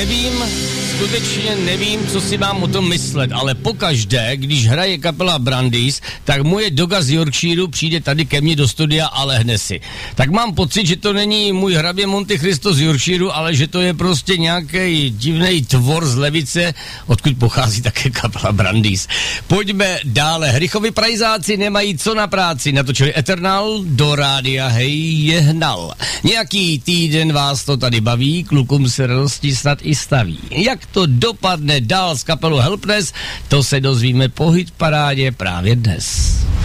skutečně nevím, co si mám o tom myslet, ale pokaždé, když hraje kapela Brandýs, tak moje doga z Yorkshireu přijde tady ke mně do studia a lehne si. Tak mám pocit, že to není můj hrabě Monte Cristo z Yorkshireu, ale že to je prostě nějaký divný tvor z levice, odkud pochází také kapela Brandýs. Pojďme dále. Hrychovi prajzáci nemají co na práci, natočili Eternal, do rádia hej je hnal. Nějaký týden vás to tady baví, klukům se radosti snad i staví. Jak to dopadne dál s kapelou Helpless, to se dozvíme po hitparádě právě dnes.